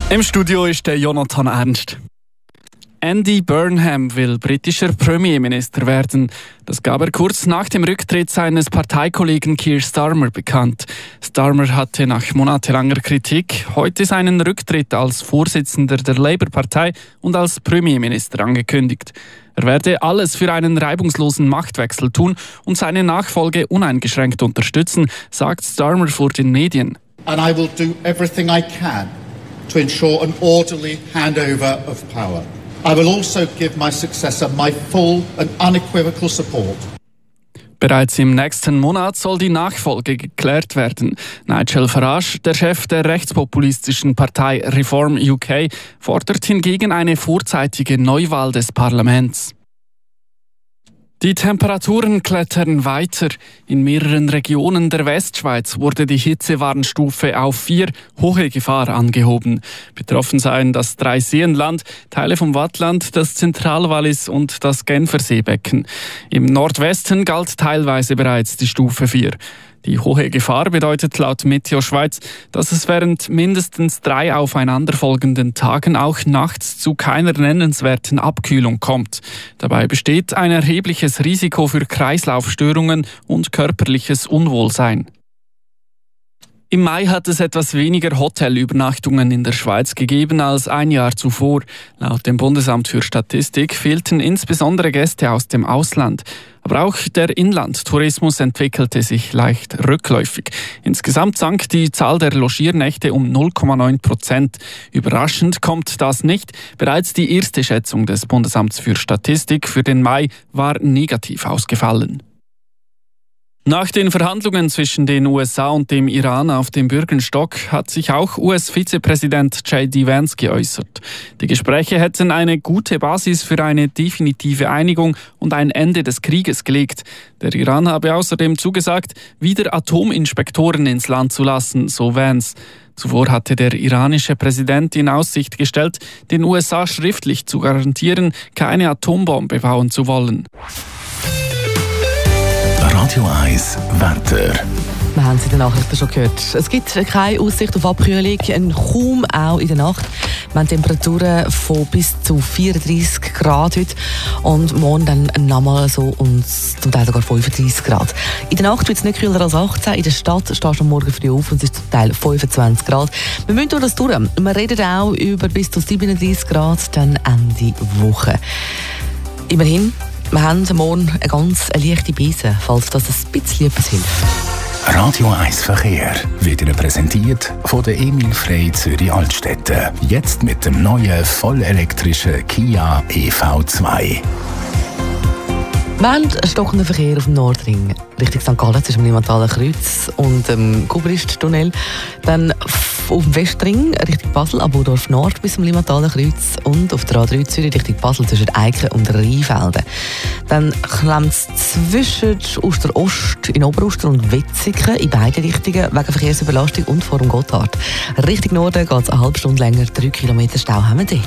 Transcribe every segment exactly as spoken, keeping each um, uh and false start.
Im Studio ist der Jonathan Ernst. Andy Burnham will britischer Premierminister werden. Das gab er kurz nach dem Rücktritt seines Parteikollegen Keir Starmer bekannt. Starmer hatte nach monatelanger Kritik heute seinen Rücktritt als Vorsitzender der Labour-Partei und als Premierminister angekündigt. Er werde alles für einen reibungslosen Machtwechsel tun und seine Nachfolge uneingeschränkt unterstützen, sagt Starmer vor den Medien. And I will do everything I can to ensure an orderly handover of power. I will also give my successor my full and unequivocal support. Bereits im nächsten Monat soll die Nachfolge geklärt werden. Nigel Farage, der Chef der rechtspopulistischen Partei Reform U K, fordert hingegen eine vorzeitige Neuwahl des Parlaments. Die Temperaturen klettern weiter. In mehreren Regionen der Westschweiz wurde die Hitzewarnstufe auf vier, hohe Gefahr, angehoben. Betroffen seien das Dreiseenland, Teile vom Waadtland, das Zentralwallis und das Genferseebecken. Im Nordwesten galt teilweise bereits die Stufe vier. Die hohe Gefahr bedeutet laut Meteo Schweiz, dass es während mindestens drei aufeinanderfolgenden Tagen auch nachts zu keiner nennenswerten Abkühlung kommt. Dabei besteht ein erhebliches Risiko für Kreislaufstörungen und körperliches Unwohlsein. Im Mai hat es etwas weniger Hotelübernachtungen in der Schweiz gegeben als ein Jahr zuvor. Laut dem Bundesamt für Statistik fehlten insbesondere Gäste aus dem Ausland. Aber auch der Inlandtourismus entwickelte sich leicht rückläufig. Insgesamt sank die Zahl der Logiernächte um null Komma neun Prozent. Überraschend kommt das nicht. Bereits die erste Schätzung des Bundesamts für Statistik für den Mai war negativ ausgefallen. Nach den Verhandlungen zwischen den U S A und dem Iran auf dem Bürgerstock hat sich auch U S-Vizepräsident J D Vance geäußert. Die Gespräche hätten eine gute Basis für eine definitive Einigung und ein Ende des Krieges gelegt. Der Iran habe außerdem zugesagt, wieder Atominspektoren ins Land zu lassen, so Vance. Zuvor hatte der iranische Präsident in Aussicht gestellt, den U S A schriftlich zu garantieren, keine Atombombe bauen zu wollen. Radio eins Wetter. Wir haben es in den Nachrichten schon gehört. Es gibt keine Aussicht auf Abkühlung, kaum auch in der Nacht. Wir haben Temperaturen von bis zu vierunddreissig Grad heute und morgen dann nochmal so und zum Teil sogar fünfunddreissig Grad. In der Nacht wird es nicht kühler als achtzehn. In der Stadt stehst du am Morgen früh auf und es ist zum Teil fünfundzwanzig Grad. Wir müssen durch das durch. Wir reden auch über bis zu siebenunddreissig Grad dann Ende Woche. Immerhin, wir haben morgen eine ganz leichte Brise, falls das ein bisschen etwas hilft. Radio eins Verkehr wird Ihnen präsentiert von der Emil Frey Zürich Altstädte. Jetzt mit dem neuen vollelektrischen Kia E V zwei. Wir haben stockenden Verkehr auf dem Nordring Richtung Sankt Gallen zwischen dem Limmathaler Kreuz und dem Kubrist-Tunnel. Dann auf dem Westring Richtung Basel, Abodorf Nord bis zum Limmathaler Kreuz und auf der A drei Zürich Richtung Basel zwischen Eiken und Rheinfelden. Dann klemmt es zwischen Oster-Ost in Oberuster und Wetzikon in beide Richtungen wegen Verkehrsüberlastung und vor dem Gotthard. Richtung Norden geht es eine halbe Stunde länger, drei Kilometer Stau haben wir dort.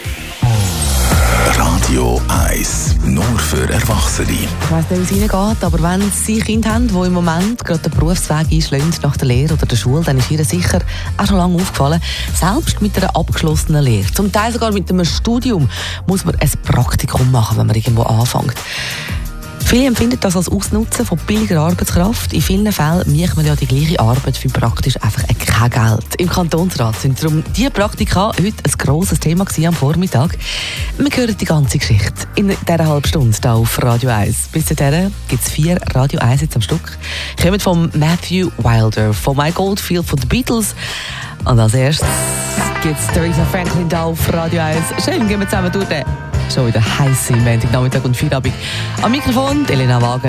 Radio eins, nur für Erwachsene. Ich weiss nicht, wie es Ihnen geht, aber wenn Sie Kinder haben, die im Moment gerade den Berufsweg einschlagen nach der Lehre oder der Schule, dann ist Ihnen sicher auch schon lange aufgefallen, selbst mit einer abgeschlossenen Lehre, zum Teil sogar mit einem Studium, muss man ein Praktikum machen, wenn man irgendwo anfängt. Viele empfinden das als Ausnutzen von billiger Arbeitskraft. In vielen Fällen macht man ja die gleiche Arbeit für praktisch einfach kein Geld. Im Kantonsrat sind darum diese Praktika heute ein grosses Thema am Vormittag. Wir hören die ganze Geschichte in dieser halben Stunde hier auf Radio eins. Bis dahin gibt es vier Radio eins jetzt am Stück. Kommen von Matthew Wilder, von Mike Oldfield, von den Beatles. Und als erstes gibt es Theresa Franklin hier auf Radio eins. Schön, gehen wir zusammen durch den schon wieder heiß im Montag, Nachmittag und Feierabend. Am Mikrofon Elena Wagen.